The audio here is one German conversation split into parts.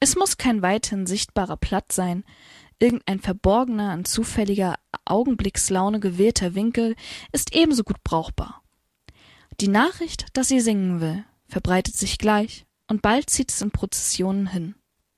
Es muss kein weithin sichtbarer Platz sein, irgendein verborgener, an zufälliger Augenblickslaune gewählter Winkel ist ebenso gut brauchbar. Die Nachricht, dass sie singen will, verbreitet sich gleich, und bald zieht es in Prozessionen hin.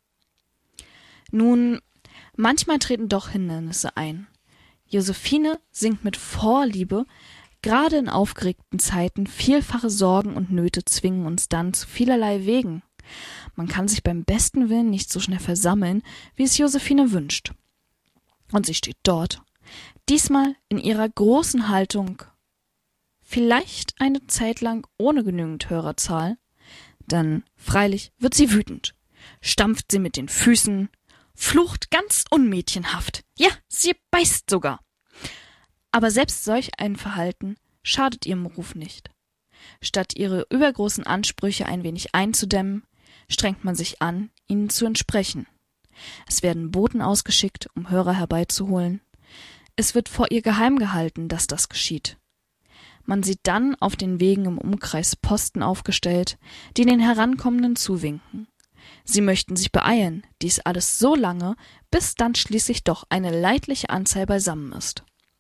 Nun, manchmal treten doch Hindernisse ein. Josephine singt mit Vorliebe, gerade in aufgeregten Zeiten, vielfache Sorgen und Nöte zwingen uns dann zu vielerlei Wegen. Man kann sich beim besten Willen nicht so schnell versammeln, wie es Josephine wünscht. Und sie steht dort, diesmal in ihrer großen Haltung, vielleicht eine Zeit lang ohne genügend Hörerzahl, dann freilich wird sie wütend, stampft sie mit den Füßen, flucht ganz unmädchenhaft, ja, sie beißt sogar. Aber selbst solch ein Verhalten schadet ihrem Ruf nicht. Statt ihre übergroßen Ansprüche ein wenig einzudämmen, strengt man sich an, ihnen zu entsprechen. Es werden Boten ausgeschickt, um Hörer herbeizuholen. Es wird vor ihr geheim gehalten, dass das geschieht. Man sieht dann auf den Wegen im Umkreis Posten aufgestellt, die den Herankommenden zuwinken. Sie möchten sich beeilen, dies alles so lange, bis dann schließlich doch eine leidliche Anzahl beisammen ist.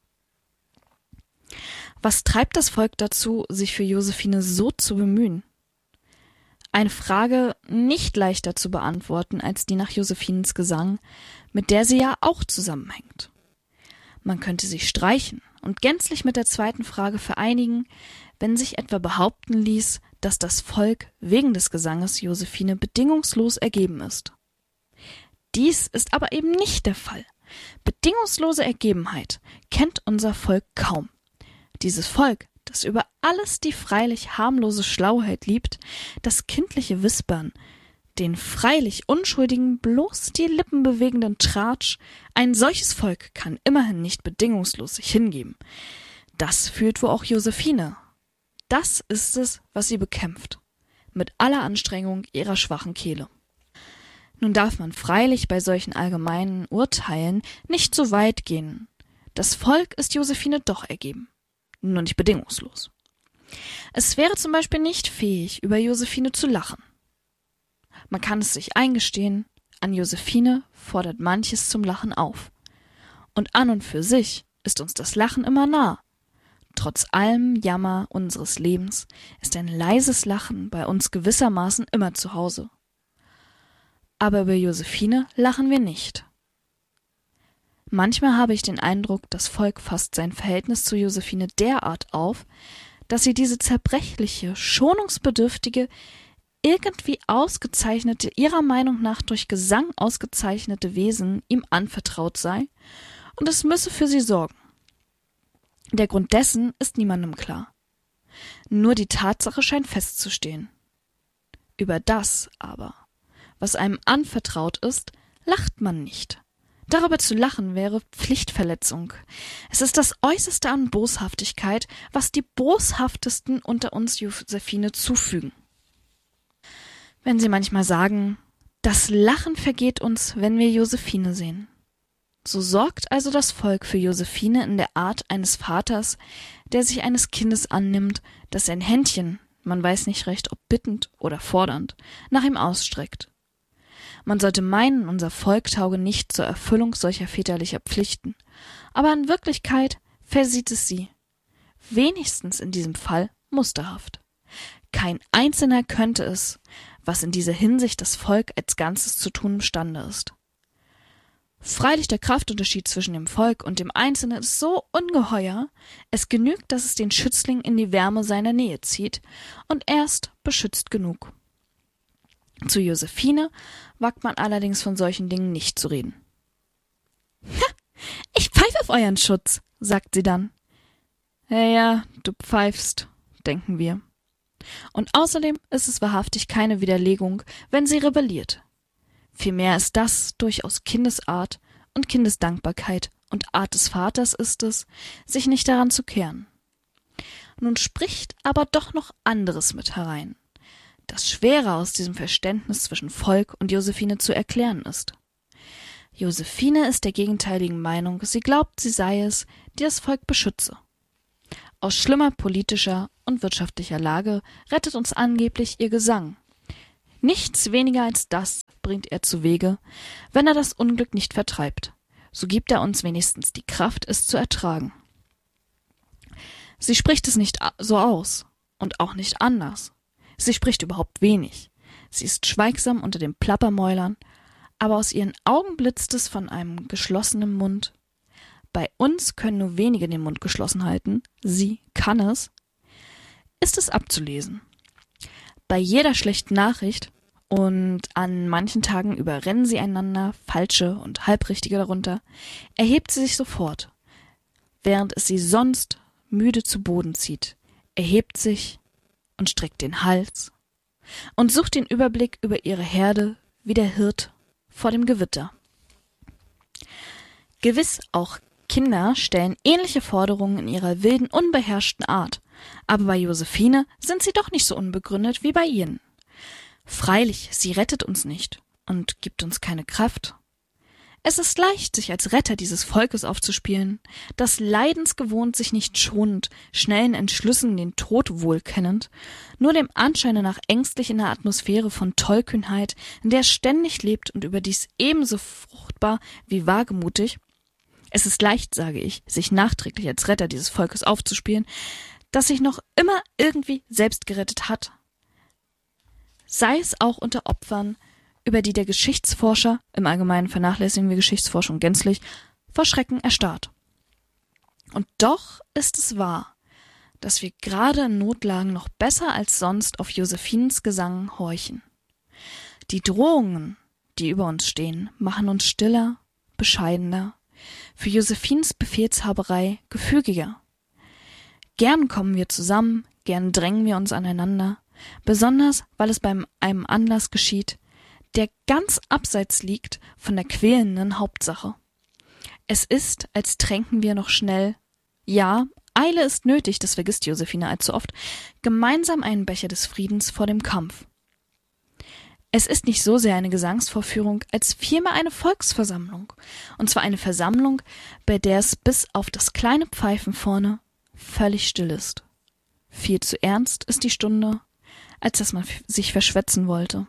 Was treibt das Volk dazu, sich für Josephine so zu bemühen? Eine Frage nicht leichter zu beantworten als die nach Josephinens Gesang, mit der sie ja auch zusammenhängt. Man könnte sie streichen und gänzlich mit der zweiten Frage vereinigen, wenn sich etwa behaupten ließ, dass das Volk wegen des Gesanges Josephine bedingungslos ergeben ist. Dies ist aber eben nicht der Fall. Bedingungslose Ergebenheit kennt unser Volk kaum. Dieses Volk, das über alles die freilich harmlose Schlauheit liebt, das kindliche Wispern, den freilich Unschuldigen bloß die Lippen bewegenden Tratsch, ein solches Volk kann immerhin nicht bedingungslos sich hingeben. Das fühlt wohl auch Josephine. Das ist es, was sie bekämpft, mit aller Anstrengung ihrer schwachen Kehle. Nun darf man freilich bei solchen allgemeinen Urteilen nicht so weit gehen. Das Volk ist Josephine doch ergeben, nur nicht bedingungslos. Es wäre zum Beispiel nicht fähig, über Josephine zu lachen. Man kann es sich eingestehen, an Josephine fordert manches zum Lachen auf. Und an und für sich ist uns das Lachen immer nah. Trotz allem Jammer unseres Lebens ist ein leises Lachen bei uns gewissermaßen immer zu Hause. Aber über Josephine lachen wir nicht. Manchmal habe ich den Eindruck, das Volk fasst sein Verhältnis zu Josephine derart auf, dass sie diese zerbrechliche, schonungsbedürftige, irgendwie ausgezeichnete, ihrer Meinung nach durch Gesang ausgezeichnete Wesen ihm anvertraut sei, und es müsse für sie sorgen. Der Grund dessen ist niemandem klar. Nur die Tatsache scheint festzustehen. Über das aber, was einem anvertraut ist, lacht man nicht. Darüber zu lachen wäre Pflichtverletzung. Es ist das Äußerste an Boshaftigkeit, was die Boshaftesten unter uns Josephine zufügen. Wenn sie manchmal sagen, das Lachen vergeht uns, wenn wir Josephine sehen. So sorgt also das Volk für Josephine in der Art eines Vaters, der sich eines Kindes annimmt, das sein Händchen, man weiß nicht recht, ob bittend oder fordernd, nach ihm ausstreckt. Man sollte meinen, unser Volk tauge nicht zur Erfüllung solcher väterlicher Pflichten, aber in Wirklichkeit versieht es sie. Wenigstens in diesem Fall musterhaft. Kein Einzelner könnte es, was in dieser Hinsicht das Volk als Ganzes zu tun imstande ist. Freilich der Kraftunterschied zwischen dem Volk und dem Einzelnen ist so ungeheuer, es genügt, dass es den Schützling in die Wärme seiner Nähe zieht, und er ist beschützt genug. Zu Josephine wagt man allerdings von solchen Dingen nicht zu reden. »Ich pfeife auf euren Schutz«, sagt sie dann. »Ja, du pfeifst«, denken wir. Und außerdem ist es wahrhaftig keine Widerlegung, wenn sie rebelliert. Vielmehr ist das durchaus Kindesart und Kindesdankbarkeit und Art des Vaters ist es, sich nicht daran zu kehren. Nun spricht aber doch noch anderes mit herein, das schwerer aus diesem Verständnis zwischen Volk und Josephine zu erklären ist. Josephine ist der gegenteiligen Meinung, sie glaubt, sie sei es, die das Volk beschütze. Aus schlimmer politischer und wirtschaftlicher Lage rettet uns angeblich ihr Gesang. Nichts weniger als das bringt er zuwege, wenn er das Unglück nicht vertreibt. So gibt er uns wenigstens die Kraft, es zu ertragen. Sie spricht es nicht so aus und auch nicht anders. Sie spricht überhaupt wenig. Sie ist schweigsam unter den Plappermäulern, aber aus ihren Augen blitzt es von einem geschlossenen Mund. Bei uns können nur wenige den Mund geschlossen halten. Sie kann es. Ist es abzulesen. Bei jeder schlechten Nachricht, und an manchen Tagen überrennen sie einander, falsche und halbrichtige darunter, erhebt sie sich sofort, während es sie sonst müde zu Boden zieht, erhebt sich und streckt den Hals und sucht den Überblick über ihre Herde wie der Hirt vor dem Gewitter. Gewiss auch Kinder stellen ähnliche Forderungen in ihrer wilden, unbeherrschten Art, aber bei Josephine sind sie doch nicht so unbegründet wie bei ihnen. Freilich, sie rettet uns nicht und gibt uns keine Kraft. Es ist leicht, sich als Retter dieses Volkes aufzuspielen, das leidensgewohnt sich nicht schonend, schnellen Entschlüssen den Tod wohlkennend, nur dem Anscheine nach ängstlich in der Atmosphäre von Tollkühnheit, in der es ständig lebt und überdies ebenso fruchtbar wie wagemutig. Es ist leicht, sage ich, sich nachträglich als Retter dieses Volkes aufzuspielen, das sich noch immer irgendwie selbst gerettet hat. Sei es auch unter Opfern, über die der Geschichtsforscher, im Allgemeinen vernachlässigen wir Geschichtsforschung gänzlich, vor Schrecken erstarrt. Und doch ist es wahr, dass wir gerade in Notlagen noch besser als sonst auf Josephinens Gesang horchen. Die Drohungen, die über uns stehen, machen uns stiller, bescheidener, für Josephinens Befehlshaberei gefügiger. Gern kommen wir zusammen, gern drängen wir uns aneinander, besonders weil es bei einem Anlass geschieht, der ganz abseits liegt von der quälenden Hauptsache. Es ist, als tränken wir noch schnell, ja, Eile ist nötig, das vergisst Josephine allzu oft, gemeinsam einen Becher des Friedens vor dem Kampf. Es ist nicht so sehr eine Gesangsvorführung, als vielmehr eine Volksversammlung, und zwar eine Versammlung, bei der es bis auf das kleine Pfeifen vorne völlig still ist. Viel zu ernst ist die Stunde, als dass man sich verschwätzen wollte.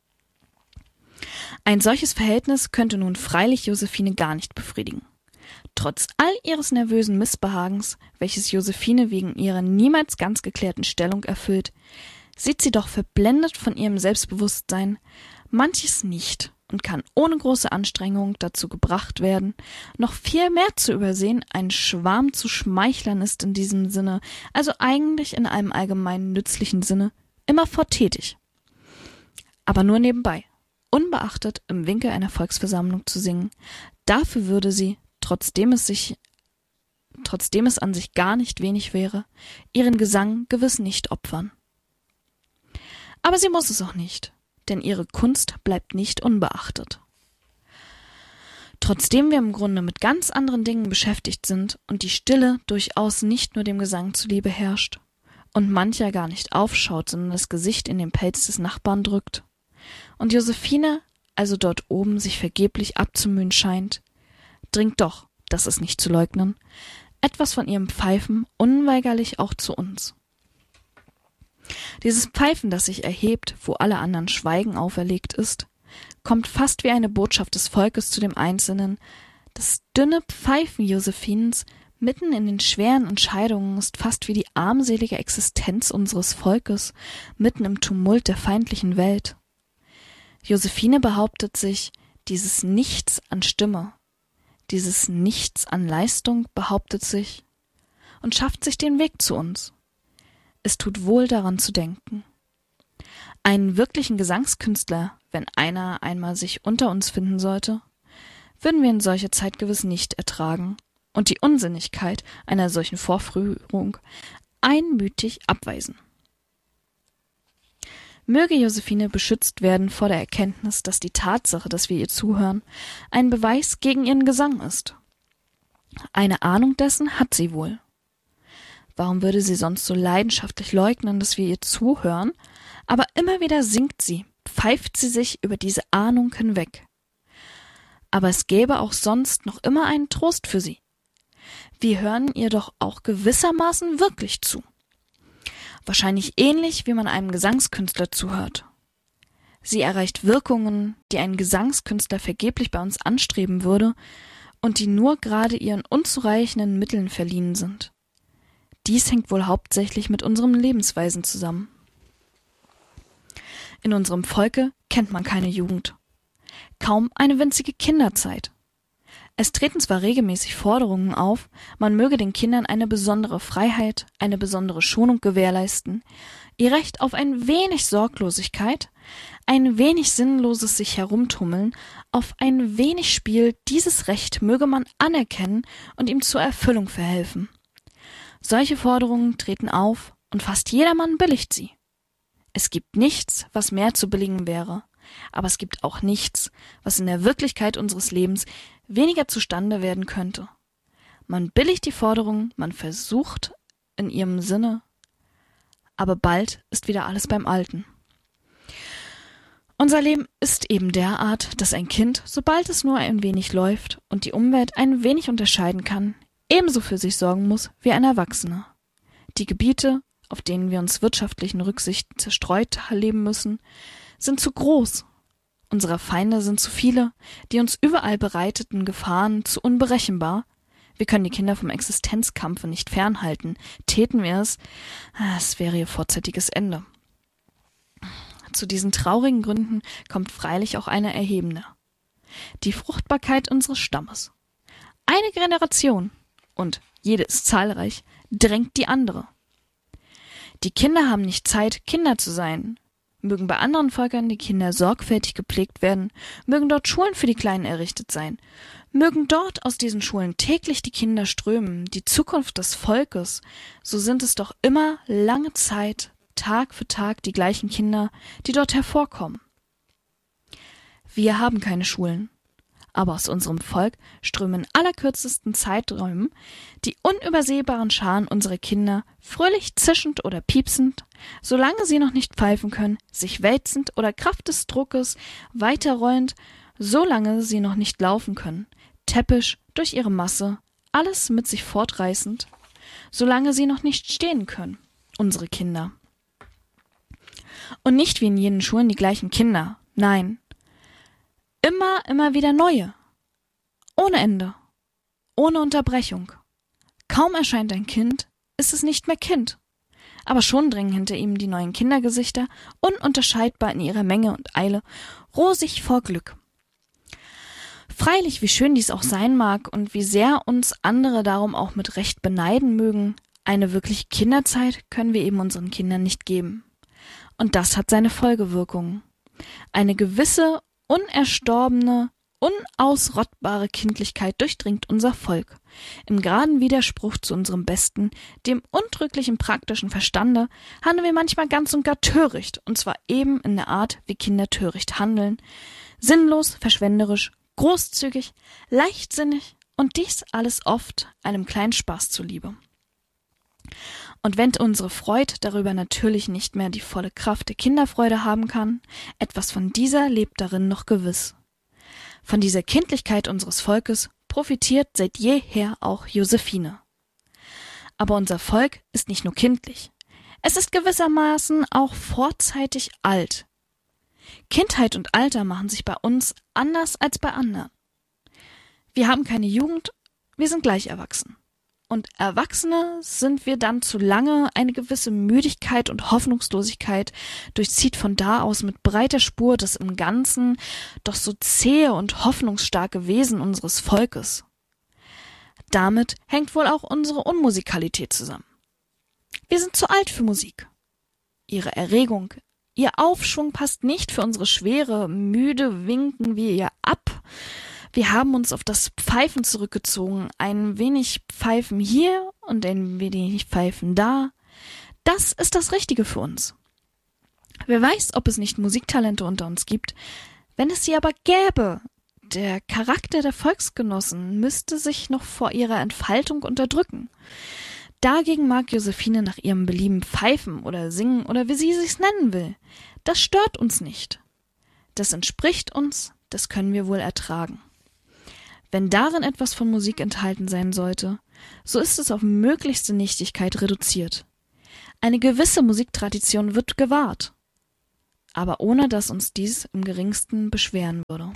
Ein solches Verhältnis könnte nun freilich Josephine gar nicht befriedigen. Trotz all ihres nervösen Missbehagens, welches Josephine wegen ihrer niemals ganz geklärten Stellung erfüllt, sieht sie doch verblendet von ihrem Selbstbewusstsein manches nicht und kann ohne große Anstrengung dazu gebracht werden, noch viel mehr zu übersehen, ein Schwarm zu Schmeichlern ist in diesem Sinne, also eigentlich in einem allgemeinen nützlichen Sinne, immerfort tätig. Aber nur nebenbei, unbeachtet im Winkel einer Volksversammlung zu singen, dafür würde sie, trotzdem es an sich gar nicht wenig wäre, ihren Gesang gewiss nicht opfern. Aber sie muss es auch nicht, denn ihre Kunst bleibt nicht unbeachtet. Trotzdem wir im Grunde mit ganz anderen Dingen beschäftigt sind und die Stille durchaus nicht nur dem Gesang zuliebe herrscht und mancher gar nicht aufschaut, sondern das Gesicht in den Pelz des Nachbarn drückt, und Josephine also dort oben sich vergeblich abzumühen scheint, dringt doch, das ist nicht zu leugnen, etwas von ihrem Pfeifen unweigerlich auch zu uns. Dieses Pfeifen, das sich erhebt, wo alle anderen Schweigen auferlegt ist, kommt fast wie eine Botschaft des Volkes zu dem Einzelnen. Das dünne Pfeifen Josephinens mitten in den schweren Entscheidungen ist fast wie die armselige Existenz unseres Volkes mitten im Tumult der feindlichen Welt. Josephine behauptet sich, dieses Nichts an Stimme, dieses Nichts an Leistung behauptet sich und schafft sich den Weg zu uns. Es tut wohl daran zu denken. Einen wirklichen Gesangskünstler, wenn einer einmal sich unter uns finden sollte, würden wir in solcher Zeit gewiss nicht ertragen und die Unsinnigkeit einer solchen Vorführung einmütig abweisen. Möge Josephine beschützt werden vor der Erkenntnis, dass die Tatsache, dass wir ihr zuhören, ein Beweis gegen ihren Gesang ist. Eine Ahnung dessen hat sie wohl. Warum würde sie sonst so leidenschaftlich leugnen, dass wir ihr zuhören, aber immer wieder singt sie, pfeift sie sich über diese Ahnung hinweg. Aber es gäbe auch sonst noch immer einen Trost für sie. Wir hören ihr doch auch gewissermaßen wirklich zu. Wahrscheinlich ähnlich, wie man einem Gesangskünstler zuhört. Sie erreicht Wirkungen, die ein Gesangskünstler vergeblich bei uns anstreben würde und die nur gerade ihren unzureichenden Mitteln verliehen sind. Dies hängt wohl hauptsächlich mit unseren Lebensweisen zusammen. In unserem Volke kennt man keine Jugend. Kaum eine winzige Kinderzeit. Es treten zwar regelmäßig Forderungen auf, man möge den Kindern eine besondere Freiheit, eine besondere Schonung gewährleisten, ihr Recht auf ein wenig Sorglosigkeit, ein wenig sinnloses sich herumtummeln, auf ein wenig Spiel, dieses Recht möge man anerkennen und ihm zur Erfüllung verhelfen. Solche Forderungen treten auf und fast jedermann billigt sie. Es gibt nichts, was mehr zu billigen wäre, aber es gibt auch nichts, was in der Wirklichkeit unseres Lebens weniger zustande werden könnte. Man billigt die Forderungen, man versucht in ihrem Sinne, aber bald ist wieder alles beim Alten. Unser Leben ist eben derart, dass ein Kind, sobald es nur ein wenig läuft und die Umwelt ein wenig unterscheiden kann, ebenso für sich sorgen muss wie ein Erwachsener. Die Gebiete, auf denen wir uns wirtschaftlichen Rücksichten zerstreut leben müssen, sind zu groß. Unsere Feinde sind zu viele, die uns überall bereiteten Gefahren zu unberechenbar. Wir können die Kinder vom Existenzkampfe nicht fernhalten. Täten wir es wäre ihr vorzeitiges Ende. Zu diesen traurigen Gründen kommt freilich auch eine erhebende. Die Fruchtbarkeit unseres Stammes. Eine Generation, und jede ist zahlreich, drängt die andere. Die Kinder haben nicht Zeit, Kinder zu sein. Mögen bei anderen Völkern die Kinder sorgfältig gepflegt werden, mögen dort Schulen für die Kleinen errichtet sein, mögen dort aus diesen Schulen täglich die Kinder strömen, die Zukunft des Volkes, so sind es doch immer lange Zeit, Tag für Tag die gleichen Kinder, die dort hervorkommen. Wir haben keine Schulen, aber aus unserem Volk strömen in allerkürzesten Zeiträumen die unübersehbaren Scharen unserer Kinder, fröhlich zischend oder piepsend, solange sie noch nicht pfeifen können, sich wälzend oder Kraft des Druckes weiterrollend, solange sie noch nicht laufen können, täppisch durch ihre Masse, alles mit sich fortreißend, solange sie noch nicht stehen können, unsere Kinder. Und nicht wie in jenen Schulen die gleichen Kinder, nein, immer wieder neue. Ohne Ende. Ohne Unterbrechung. Kaum erscheint ein Kind, ist es nicht mehr Kind. Aber schon drängen hinter ihm die neuen Kindergesichter, ununterscheidbar in ihrer Menge und Eile, rosig vor Glück. Freilich, wie schön dies auch sein mag und wie sehr uns andere darum auch mit Recht beneiden mögen, eine wirkliche Kinderzeit können wir eben unseren Kindern nicht geben. Und das hat seine Folgewirkungen. Eine gewisse unerstorbene, unausrottbare Kindlichkeit durchdringt unser Volk. Im geraden Widerspruch zu unserem besten, dem untrüglichen praktischen Verstande, handeln wir manchmal ganz und gar töricht, und zwar eben in der Art, wie Kinder töricht handeln, sinnlos, verschwenderisch, großzügig, leichtsinnig und dies alles oft einem kleinen Spaß zuliebe. Und wenn unsere Freude darüber natürlich nicht mehr die volle Kraft der Kinderfreude haben kann, etwas von dieser lebt darin noch gewiss. Von dieser Kindlichkeit unseres Volkes profitiert seit jeher auch Josephine. Aber unser Volk ist nicht nur kindlich, es ist gewissermaßen auch vorzeitig alt. Kindheit und Alter machen sich bei uns anders als bei anderen. Wir haben keine Jugend, wir sind gleich erwachsen. Und Erwachsene sind wir dann zu lange, eine gewisse Müdigkeit und Hoffnungslosigkeit durchzieht von da aus mit breiter Spur das im Ganzen doch so zähe und hoffnungsstarke Wesen unseres Volkes. Damit hängt wohl auch unsere Unmusikalität zusammen. Wir sind zu alt für Musik. Ihre Erregung, ihr Aufschwung passt nicht für unsere Schwere, müde winken wir ihr ab. Wir haben uns auf das Pfeifen zurückgezogen, ein wenig Pfeifen hier und ein wenig Pfeifen da. Das ist das Richtige für uns. Wer weiß, ob es nicht Musiktalente unter uns gibt. Wenn es sie aber gäbe, der Charakter der Volksgenossen müsste sich noch vor ihrer Entfaltung unterdrücken. Dagegen mag Josephine nach ihrem Belieben pfeifen oder singen oder wie sie sich's nennen will. Das stört uns nicht. Das entspricht uns, das können wir wohl ertragen. Wenn darin etwas von Musik enthalten sein sollte, so ist es auf möglichste Nichtigkeit reduziert. Eine gewisse Musiktradition wird gewahrt. aber ohne dass uns dies im geringsten beschweren würde.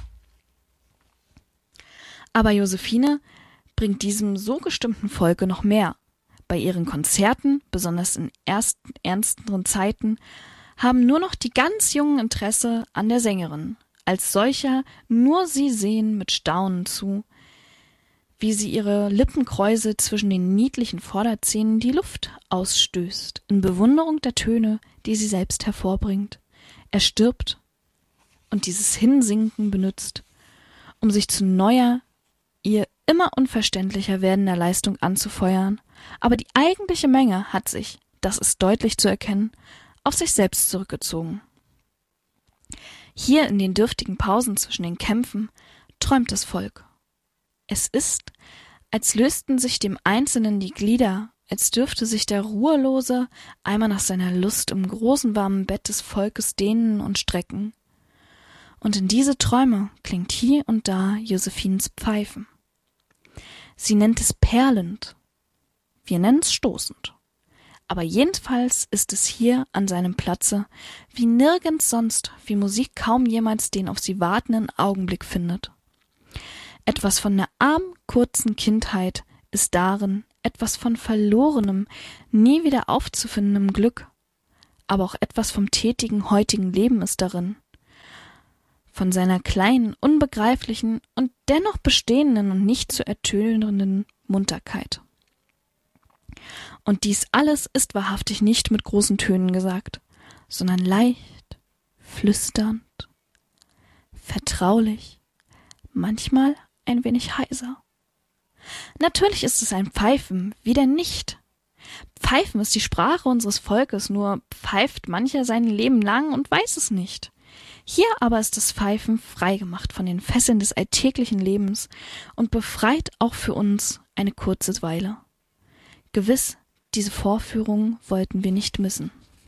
Aber Josephine bringt diesem so gestimmten Volke noch mehr. Bei ihren Konzerten, besonders in ernsteren Zeiten, haben nur noch die ganz Jungen Interesse an der Sängerin. Als solcher nur sie sehen mit Staunen zu, wie sie ihre Lippen kräuselt zwischen den niedlichen Vorderzähnen die Luft ausstößt, in Bewunderung der Töne, die sie selbst hervorbringt. Er stirbt und dieses Hinsinken benutzt, um sich zu neuer, ihr immer unverständlicher werdender Leistung anzufeuern, aber die eigentliche Menge hat sich, das ist deutlich zu erkennen, auf sich selbst zurückgezogen. Hier in den dürftigen Pausen zwischen den Kämpfen träumt das Volk. Es ist, als lösten sich dem Einzelnen die Glieder, als dürfte sich der Ruhelose einmal nach seiner Lust im großen warmen Bett des Volkes dehnen und strecken. Und in diese Träume klingt hier und da Josephinens Pfeifen. Sie nennt es perlend, wir nennen es stoßend. Aber jedenfalls ist es hier an seinem Platze, wie nirgends sonst, wie Musik kaum jemals den auf sie wartenden Augenblick findet. Etwas von der armen, kurzen Kindheit ist darin, etwas von verlorenem, nie wieder aufzufindendem Glück, aber auch etwas vom tätigen, heutigen Leben ist darin. Von seiner kleinen, unbegreiflichen und dennoch bestehenden und nicht zu ertönenden Munterkeit. Und dies alles ist wahrhaftig nicht mit großen Tönen gesagt, sondern leicht, flüsternd, vertraulich, manchmal ein wenig heiser. Natürlich ist es ein Pfeifen, wie denn nicht? Pfeifen ist die Sprache unseres Volkes, nur pfeift mancher sein Leben lang und weiß es nicht. Hier aber ist das Pfeifen freigemacht von den Fesseln des alltäglichen Lebens und befreit auch für uns eine kurze Weile. Gewiss, diese Vorführung wollten wir nicht missen.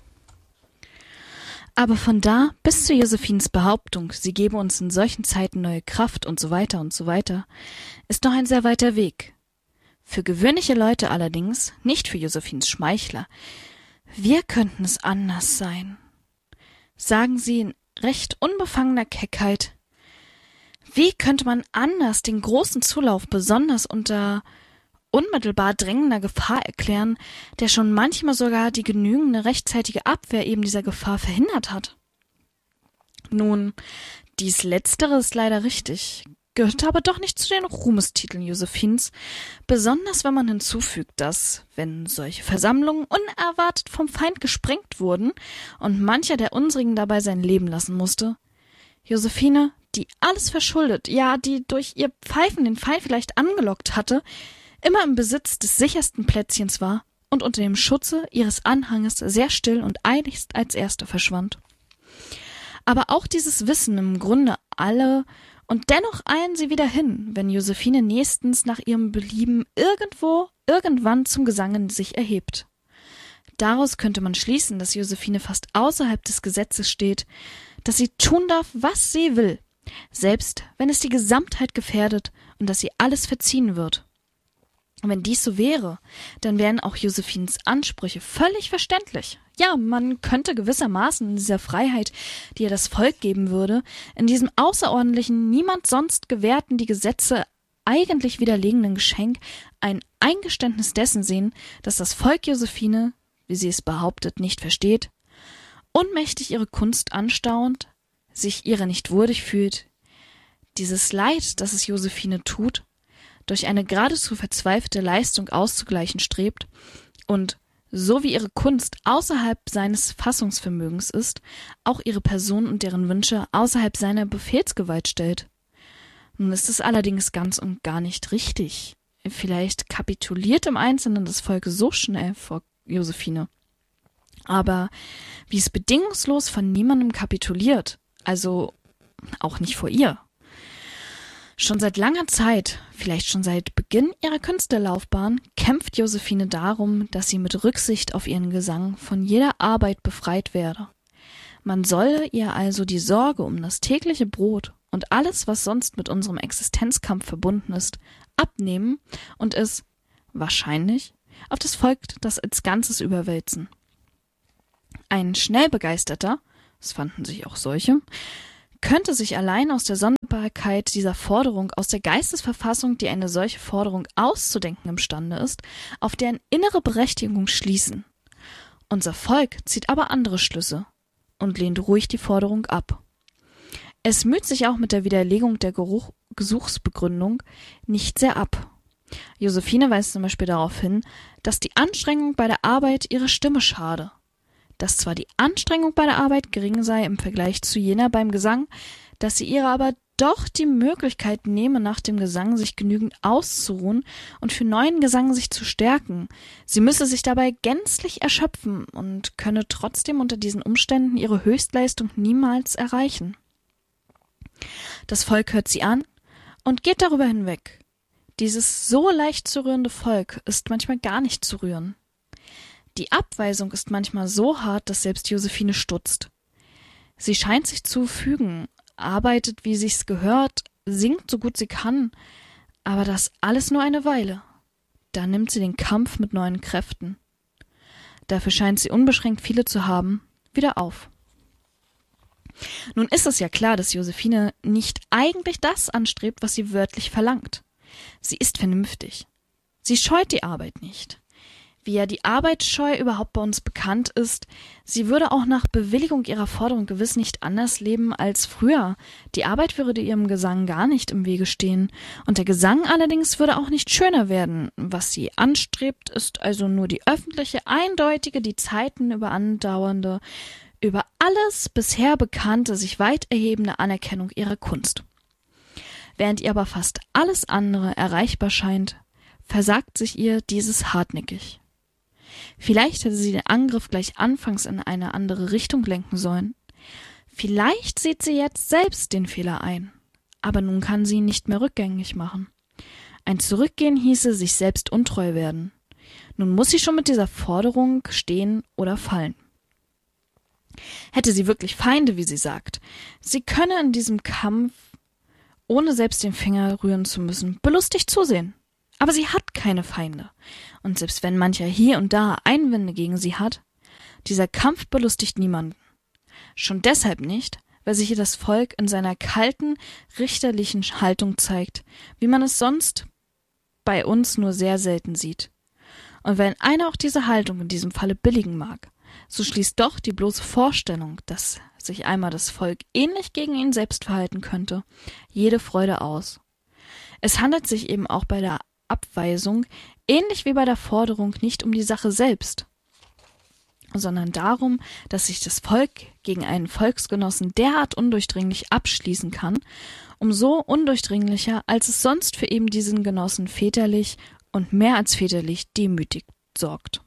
Aber von da bis zu Josephines Behauptung, sie gebe uns in solchen Zeiten neue Kraft und so weiter, ist noch ein sehr weiter Weg. Für gewöhnliche Leute allerdings, nicht für Josephines Schmeichler. Wir könnten es anders sein. Sagen sie in recht unbefangener Keckheit. Wie könnte man anders den großen Zulauf besonders unter unmittelbar drängender Gefahr erklären, der schon manchmal sogar die genügende rechtzeitige Abwehr eben dieser Gefahr verhindert hat? Nun, dies Letztere ist leider richtig, gehört aber doch nicht zu den Ruhmestiteln Josephines, besonders wenn man hinzufügt, dass, wenn solche Versammlungen unerwartet vom Feind gesprengt wurden und mancher der unsrigen dabei sein Leben lassen musste, Josephine, die alles verschuldet, ja, die durch ihr Pfeifen den Feind vielleicht angelockt hatte, immer im Besitz des sichersten Plätzchens war und unter dem Schutze ihres Anhanges sehr still und eiligst als Erste verschwand. Aber auch dieses Wissen im Grunde alle, und dennoch eilen sie wieder hin, wenn Josephine nächstens nach ihrem Belieben irgendwann zum Gesangen sich erhebt. Daraus könnte man schließen, dass Josephine fast außerhalb des Gesetzes steht, dass sie tun darf, was sie will, selbst wenn es die Gesamtheit gefährdet und dass sie alles verziehen wird. Und wenn dies so wäre, dann wären auch Josephines Ansprüche völlig verständlich. Ja, man könnte gewissermaßen in dieser Freiheit, die ihr das Volk geben würde, in diesem außerordentlichen, niemand sonst gewährten die Gesetze eigentlich widerlegenden Geschenk ein Eingeständnis dessen sehen, dass das Volk Josephine, wie sie es behauptet, nicht versteht, unmächtig ihre Kunst anstaunt, sich ihrer nicht würdig fühlt, dieses Leid, das es Josephine tut, durch eine geradezu verzweifelte Leistung auszugleichen strebt und, so wie ihre Kunst außerhalb seines Fassungsvermögens ist, auch ihre Person und deren Wünsche außerhalb seiner Befehlsgewalt stellt. Nun ist es allerdings ganz und gar nicht richtig. Vielleicht kapituliert im Einzelnen das Volk so schnell vor Josephine. Aber wie es bedingungslos von niemandem kapituliert, also auch nicht vor ihr. Schon seit langer Zeit, vielleicht schon seit Beginn ihrer Künstlerlaufbahn, kämpft Josephine darum, dass sie mit Rücksicht auf ihren Gesang von jeder Arbeit befreit werde. Man solle ihr also die Sorge um das tägliche Brot und alles, was sonst mit unserem Existenzkampf verbunden ist, abnehmen und es, wahrscheinlich, auf das Volk das als Ganzes überwälzen. Ein schnell begeisterter, es fanden sich auch solche, könnte sich allein aus der Sonderbarkeit dieser Forderung, aus der Geistesverfassung, die eine solche Forderung auszudenken imstande ist, auf deren innere Berechtigung schließen. Unser Volk zieht aber andere Schlüsse und lehnt ruhig die Forderung ab. Es müht sich auch mit der Widerlegung der Gesuchsbegründung nicht sehr ab. Josephine weist zum Beispiel darauf hin, dass die Anstrengung bei der Arbeit ihre Stimme schade. Dass zwar die Anstrengung bei der Arbeit gering sei im Vergleich zu jener beim Gesang, dass sie ihr aber doch die Möglichkeit nehme, nach dem Gesang sich genügend auszuruhen und für neuen Gesang sich zu stärken. Sie müsse sich dabei gänzlich erschöpfen und könne trotzdem unter diesen Umständen ihre Höchstleistung niemals erreichen. Das Volk hört sie an und geht darüber hinweg. Dieses so leicht zu rührende Volk ist manchmal gar nicht zu rühren. Die Abweisung ist manchmal so hart, dass selbst Josephine stutzt. Sie scheint sich zu fügen, arbeitet, wie sich's gehört, singt so gut sie kann, aber das alles nur eine Weile. Dann nimmt sie den Kampf mit neuen Kräften. Dafür scheint sie unbeschränkt viele zu haben, wieder auf. Nun ist es ja klar, dass Josephine nicht eigentlich das anstrebt, was sie wörtlich verlangt. Sie ist vernünftig. Sie scheut die Arbeit nicht. Wie ja die Arbeitsscheu überhaupt bei uns bekannt ist, sie würde auch nach Bewilligung ihrer Forderung gewiss nicht anders leben als früher. Die Arbeit würde ihrem Gesang gar nicht im Wege stehen, und der Gesang allerdings würde auch nicht schöner werden. Was sie anstrebt, ist also nur die öffentliche, eindeutige, die Zeiten über andauernde, über alles bisher Bekannte, sich weit erhebende Anerkennung ihrer Kunst. Während ihr aber fast alles andere erreichbar scheint, versagt sich ihr dieses hartnäckig. Vielleicht hätte sie den Angriff gleich anfangs in eine andere Richtung lenken sollen. Vielleicht sieht sie jetzt selbst den Fehler ein, aber nun kann sie ihn nicht mehr rückgängig machen. Ein Zurückgehen hieße sich selbst untreu werden. Nun muss sie schon mit dieser Forderung stehen oder fallen. Hätte sie wirklich Feinde, wie sie sagt, sie könne in diesem Kampf, ohne selbst den Finger rühren zu müssen, belustigt zusehen. Aber sie hat keine Feinde. Und selbst wenn mancher hier und da Einwände gegen sie hat, dieser Kampf belustigt niemanden. Schon deshalb nicht, weil sich ihr das Volk in seiner kalten, richterlichen Haltung zeigt, wie man es sonst bei uns nur sehr selten sieht. Und wenn einer auch diese Haltung in diesem Falle billigen mag, so schließt doch die bloße Vorstellung, dass sich einmal das Volk ähnlich gegen ihn selbst verhalten könnte, jede Freude aus. Es handelt sich eben auch bei der Abweisung, ähnlich wie bei der Forderung, nicht um die Sache selbst, sondern darum, dass sich das Volk gegen einen Volksgenossen derart undurchdringlich abschließen kann, umso undurchdringlicher, als es sonst für eben diesen Genossen väterlich und mehr als väterlich demütig sorgt.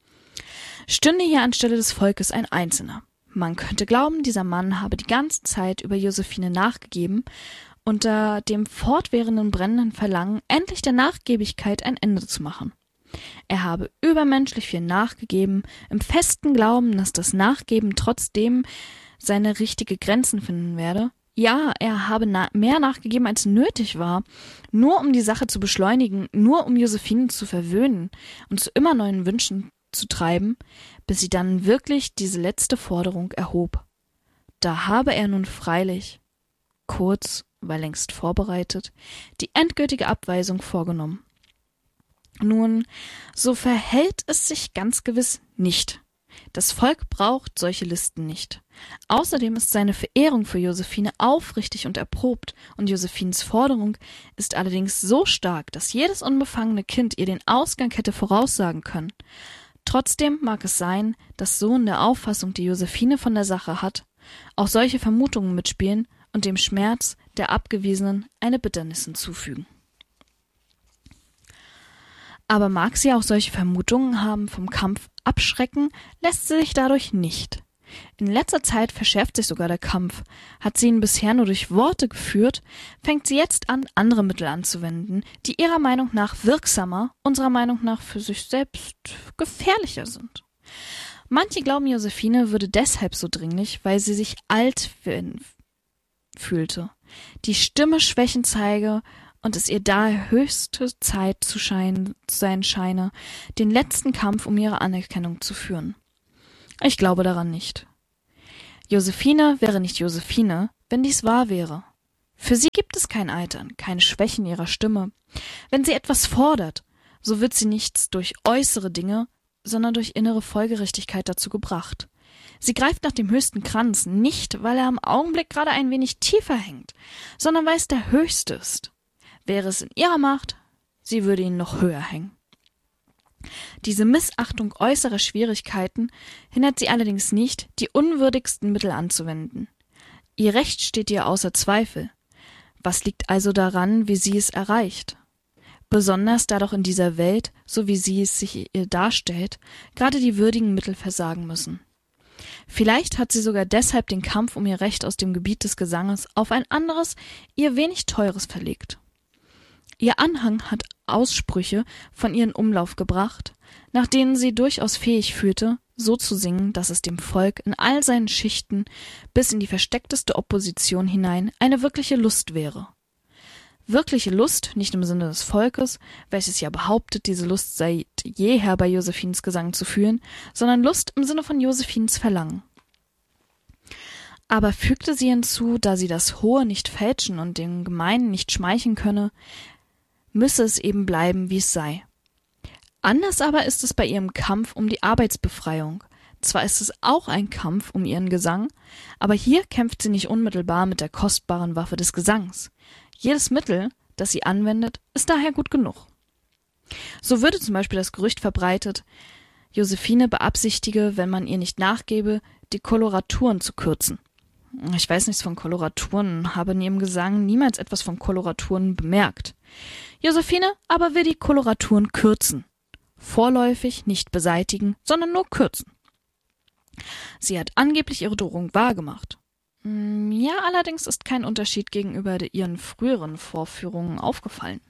Stünde hier anstelle des Volkes ein Einzelner. Man könnte glauben, dieser Mann habe die ganze Zeit über Josephine nachgegeben, unter dem fortwährenden brennenden Verlangen, endlich der Nachgiebigkeit ein Ende zu machen. Er habe übermenschlich viel nachgegeben, im festen Glauben, dass das Nachgeben trotzdem seine richtige Grenzen finden werde. Ja, er habe mehr nachgegeben, als nötig war, nur um die Sache zu beschleunigen, nur um Josephine zu verwöhnen und zu immer neuen Wünschen zu treiben, bis sie dann wirklich diese letzte Forderung erhob. Da habe er nun freilich, kurz, weil längst vorbereitet, die endgültige Abweisung vorgenommen. Nun, so verhält es sich ganz gewiss nicht. Das Volk braucht solche Listen nicht. Außerdem ist seine Verehrung für Josephine aufrichtig und erprobt, und Josephines Forderung ist allerdings so stark, dass jedes unbefangene Kind ihr den Ausgang hätte voraussagen können. Trotzdem mag es sein, dass so in der Auffassung, die Josephine von der Sache hat, auch solche Vermutungen mitspielen und dem Schmerz der Abgewiesenen eine Bitternis hinzufügen. Aber mag sie auch solche Vermutungen haben, vom Kampf abschrecken, lässt sie sich dadurch nicht. In letzter Zeit verschärft sich sogar der Kampf. Hat sie ihn bisher nur durch Worte geführt, fängt sie jetzt an, andere Mittel anzuwenden, die ihrer Meinung nach wirksamer, unserer Meinung nach für sich selbst gefährlicher sind. Manche glauben, Josephine würde deshalb so dringlich, weil sie sich alt fühlte, die Stimme schwächen zeige und es ihr daher höchste Zeit zu sein scheine, den letzten Kampf um ihre Anerkennung zu führen. Ich glaube daran nicht. Josephine wäre nicht Josephine, wenn dies wahr wäre. Für sie gibt es kein Altern, keine Schwächen ihrer Stimme. Wenn sie etwas fordert, so wird sie nicht durch äußere Dinge, sondern durch innere Folgerichtigkeit dazu gebracht. Sie greift nach dem höchsten Kranz, nicht, weil er im Augenblick gerade ein wenig tiefer hängt, sondern weil es der höchste ist. Wäre es in ihrer Macht, sie würde ihn noch höher hängen. Diese Missachtung äußerer Schwierigkeiten hindert sie allerdings nicht, die unwürdigsten Mittel anzuwenden. Ihr Recht steht ihr außer Zweifel. Was liegt also daran, wie sie es erreicht? Besonders da doch in dieser Welt, so wie sie es sich ihr darstellt, gerade die würdigen Mittel versagen müssen. Vielleicht hat sie sogar deshalb den Kampf um ihr Recht aus dem Gebiet des Gesanges auf ein anderes, ihr wenig teures verlegt. Ihr Anhang hat Aussprüche von ihr in Umlauf gebracht, nach denen sie durchaus fähig fühlte, so zu singen, dass es dem Volk in all seinen Schichten bis in die versteckteste Opposition hinein eine wirkliche Lust wäre. Wirkliche Lust, nicht im Sinne des Volkes, welches ja behauptet, diese Lust sei jeher bei Josephines Gesang zu fühlen, sondern Lust im Sinne von Josephines Verlangen. Aber fügte sie hinzu, da sie das Hohe nicht fälschen und dem Gemeinen nicht schmeicheln könne, müsse es eben bleiben, wie es sei. Anders aber ist es bei ihrem Kampf um die Arbeitsbefreiung. Zwar ist es auch ein Kampf um ihren Gesang, aber hier kämpft sie nicht unmittelbar mit der kostbaren Waffe des Gesangs. Jedes Mittel, das sie anwendet, ist daher gut genug. So würde zum Beispiel das Gerücht verbreitet, Josephine beabsichtige, wenn man ihr nicht nachgebe, die Koloraturen zu kürzen. Ich weiß nichts von Koloraturen, habe in ihrem Gesang niemals etwas von Koloraturen bemerkt. Josephine aber will die Koloraturen kürzen. Vorläufig nicht beseitigen, sondern nur kürzen. Sie hat angeblich ihre Drohung wahrgemacht. Ja, allerdings ist kein Unterschied gegenüber ihren früheren Vorführungen aufgefallen.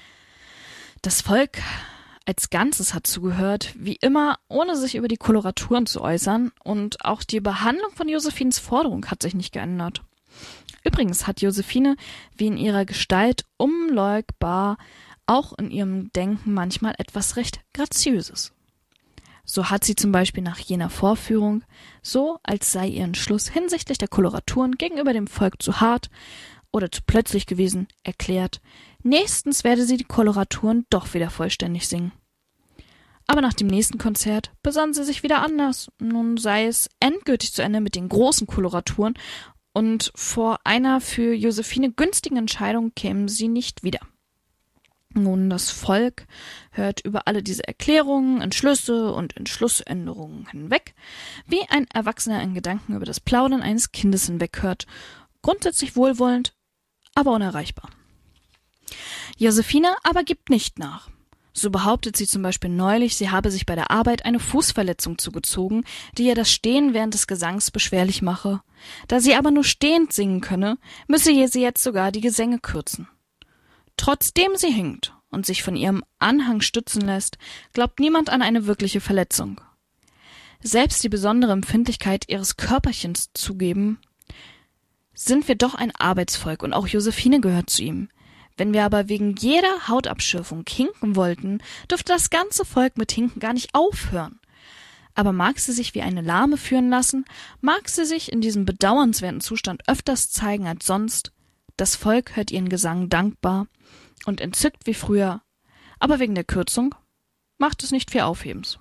Das Volk als Ganzes hat zugehört, wie immer, ohne sich über die Koloraturen zu äußern, und auch die Behandlung von Josephines Forderung hat sich nicht geändert. Übrigens hat Josephine, wie in ihrer Gestalt unleugbar, auch in ihrem Denken manchmal etwas recht Graziöses. So hat sie zum Beispiel nach jener Vorführung, so als sei ihr Entschluss hinsichtlich der Koloraturen gegenüber dem Volk zu hart oder zu plötzlich gewesen, erklärt, nächstens werde sie die Koloraturen doch wieder vollständig singen. Aber nach dem nächsten Konzert besann sie sich wieder anders. Nun sei es endgültig zu Ende mit den großen Koloraturen und vor einer für Josephine günstigen Entscheidung kämen sie nicht wieder. Nun, das Volk hört über alle diese Erklärungen, Entschlüsse und Entschlussänderungen hinweg, wie ein Erwachsener in Gedanken über das Plaudern eines Kindes hinweghört, grundsätzlich wohlwollend, aber unerreichbar. Josephine aber gibt nicht nach. So behauptet sie zum Beispiel neulich, sie habe sich bei der Arbeit eine Fußverletzung zugezogen, die ihr das Stehen während des Gesangs beschwerlich mache. Da sie aber nur stehend singen könne, müsse sie jetzt sogar die Gesänge kürzen. Trotzdem sie hinkt und sich von ihrem Anhang stützen lässt, glaubt niemand an eine wirkliche Verletzung. Selbst die besondere Empfindlichkeit ihres Körperchens zugeben, sind wir doch ein Arbeitsvolk und auch Josephine gehört zu ihm. Wenn wir aber wegen jeder Hautabschürfung hinken wollten, dürfte das ganze Volk mit Hinken gar nicht aufhören. Aber mag sie sich wie eine Lahme führen lassen, mag sie sich in diesem bedauernswerten Zustand öfters zeigen als sonst, das Volk hört ihren Gesang dankbar und entzückt wie früher, aber wegen der Kürzung macht es nicht viel Aufhebens.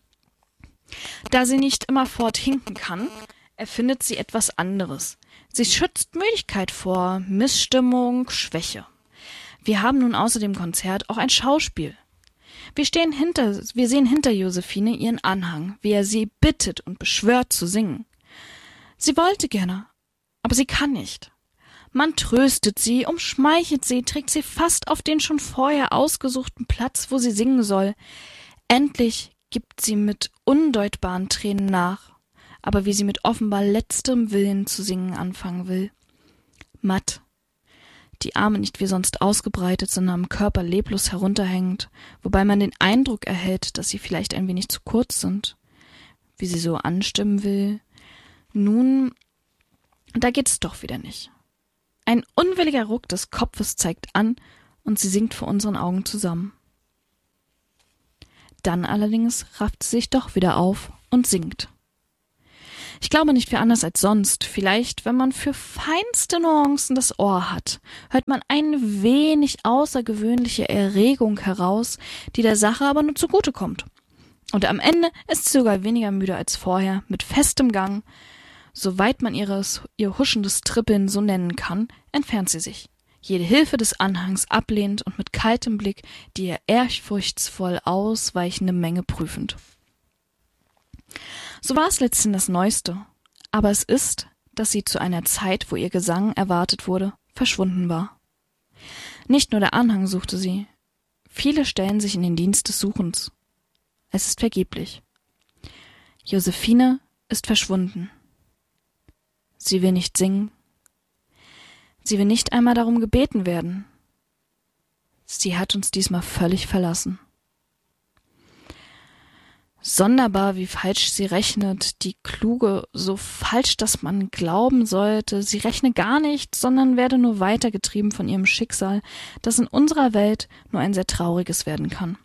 Da sie nicht immerfort hinken kann, erfindet sie etwas anderes. Sie schützt Müdigkeit vor, Missstimmung, Schwäche. Wir haben nun außer dem Konzert auch ein Schauspiel. Wir sehen hinter Josephine ihren Anhang, wie er sie bittet und beschwört zu singen. Sie wollte gerne, aber sie kann nicht. Man tröstet sie, umschmeichelt sie, trägt sie fast auf den schon vorher ausgesuchten Platz, wo sie singen soll. Endlich gibt sie mit undeutbaren Tränen nach, aber wie sie mit offenbar letztem Willen zu singen anfangen will. Matt, die Arme nicht wie sonst ausgebreitet, sondern am Körper leblos herunterhängend, wobei man den Eindruck erhält, dass sie vielleicht ein wenig zu kurz sind, wie sie so anstimmen will. Nun, da geht's doch wieder nicht. Ein unwilliger Ruck des Kopfes zeigt an, und sie sinkt vor unseren Augen zusammen. Dann allerdings rafft sie sich doch wieder auf und singt. Ich glaube nicht viel anders als sonst. Vielleicht, wenn man für feinste Nuancen das Ohr hat, hört man eine wenig außergewöhnliche Erregung heraus, die der Sache aber nur zugutekommt. Und am Ende ist sie sogar weniger müde als vorher, mit festem Gang. Soweit man ihr huschendes Trippeln so nennen kann, entfernt sie sich. Jede Hilfe des Anhangs ablehnend und mit kaltem Blick die ihr ehrfurchtsvoll ausweichende Menge prüfend. So war es letzthin das Neueste, aber es ist, dass sie zu einer Zeit, wo ihr Gesang erwartet wurde, verschwunden war. Nicht nur der Anhang suchte sie. Viele stellen sich in den Dienst des Suchens. Es ist vergeblich. Josephine ist verschwunden. Sie will nicht singen. Sie will nicht einmal darum gebeten werden. Sie hat uns diesmal völlig verlassen. Sonderbar, wie falsch sie rechnet, die Kluge, so falsch, dass man glauben sollte, sie rechne gar nicht, sondern werde nur weitergetrieben von ihrem Schicksal, das in unserer Welt nur ein sehr trauriges werden kann.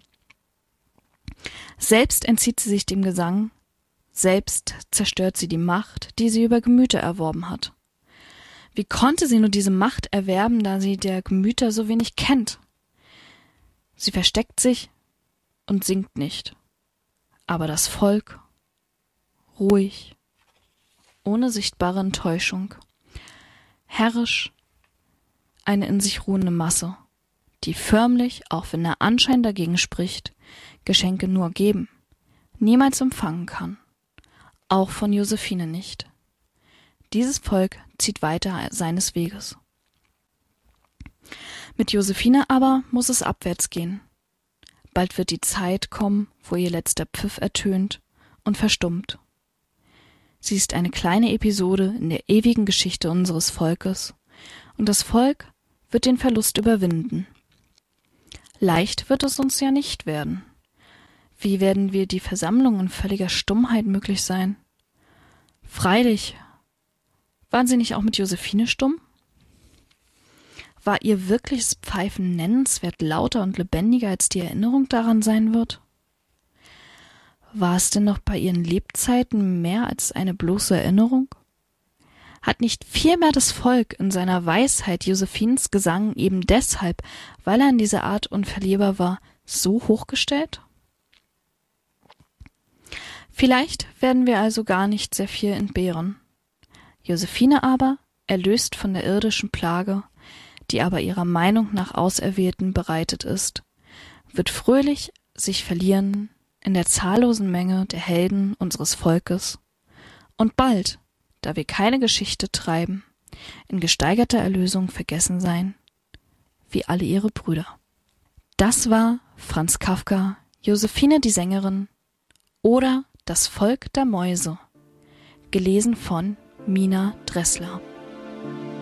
Selbst entzieht sie sich dem Gesang, selbst zerstört sie die Macht, die sie über Gemüter erworben hat. Wie konnte sie nur diese Macht erwerben, da sie der Gemüter so wenig kennt? Sie versteckt sich und singt nicht. Aber das Volk, ruhig, ohne sichtbare Enttäuschung, herrisch, eine in sich ruhende Masse, die förmlich, auch wenn der Anschein dagegen spricht, Geschenke nur geben, niemals empfangen kann, auch von Josephine nicht. Dieses Volk zieht weiter seines Weges. Mit Josephine aber muss es abwärts gehen. Bald wird die Zeit kommen, wo ihr letzter Pfiff ertönt und verstummt. Sie ist eine kleine Episode in der ewigen Geschichte unseres Volkes, und das Volk wird den Verlust überwinden. Leicht wird es uns ja nicht werden. Wie werden wir die Versammlung in völliger Stummheit möglich sein? Freilich, waren sie nicht auch mit Josephine stumm? War ihr wirkliches Pfeifen nennenswert lauter und lebendiger, als die Erinnerung daran sein wird? War es denn noch bei ihren Lebzeiten mehr als eine bloße Erinnerung? Hat nicht vielmehr das Volk in seiner Weisheit Josephines Gesang eben deshalb, weil er in dieser Art unverlierbar war, so hochgestellt? Vielleicht werden wir also gar nicht sehr viel entbehren. Josephine aber, erlöst von der irdischen Plage, die aber ihrer Meinung nach Auserwählten bereitet ist, wird fröhlich sich verlieren in der zahllosen Menge der Helden unseres Volkes und bald, da wir keine Geschichte treiben, in gesteigerter Erlösung vergessen sein, wie alle ihre Brüder. Das war Franz Kafka, Josephine die Sängerin oder Das Volk der Mäuse, gelesen von Mina Dressler.